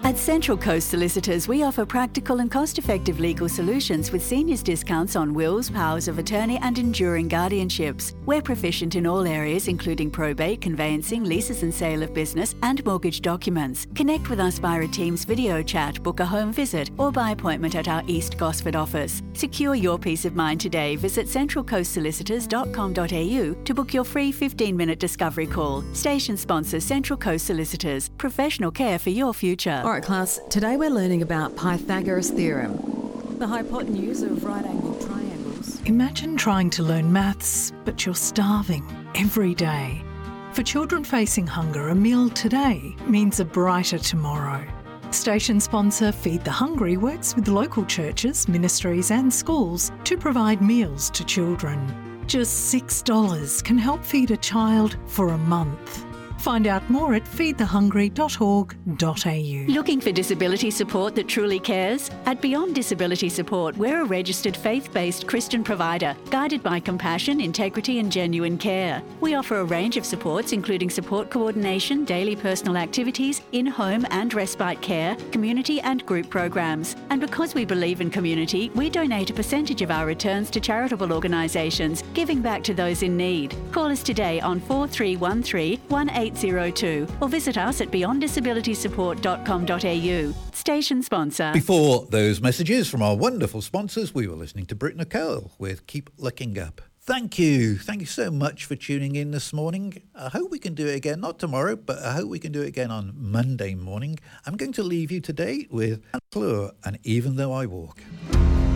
At Central Coast Solicitors, we offer practical and cost-effective legal solutions with seniors discounts on wills, powers of attorney and enduring guardianships. We're proficient in all areas including probate, conveyancing, leases and sale of business and mortgage documents. Connect with us via a Teams video chat, book a home visit or by appointment at our East Gosford office. Secure your peace of mind today. Visit centralcoastsolicitors.com.au to book your free 15-minute discovery call. Station sponsor Central Coast Solicitors. Professional care for your future. All right, class, today we're learning about Pythagoras' theorem, the hypotenuse of right-angled triangles. Imagine trying to learn maths, but you're starving every day. For children facing hunger, a meal today means a brighter tomorrow. Station sponsor Feed the Hungry works with local churches, ministries and schools to provide meals to children. Just $6 can help feed a child for a month. Find out more at feedthehungry.org.au. Looking for disability support that truly cares? At Beyond Disability Support, we're a registered faith-based Christian provider, guided by compassion, integrity and genuine care. We offer a range of supports including support coordination, daily personal activities, in-home and respite care, community and group programs. And because we believe in community, we donate a percentage of our returns to charitable organisations, giving back to those in need. Call us today on 4313 1802 or visit us at beyonddisabilitysupport.com.au. Station sponsor. Before those messages from our wonderful sponsors, we were listening to Britt Nicole with Keep Looking Up. Thank you so much for tuning in this morning. I hope we can do it again, not tomorrow, but I hope we can do it again on Monday morning. I'm going to leave you today with Anne Fleur and Even Though I Walk.